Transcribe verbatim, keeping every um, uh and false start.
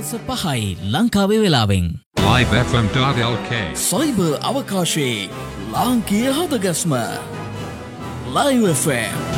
හවස පහයි ලංකාවේ වෙලාවෙන් live f m dot l k cyber අවකාශයේ ලාංකීය හදගස්ම Live F M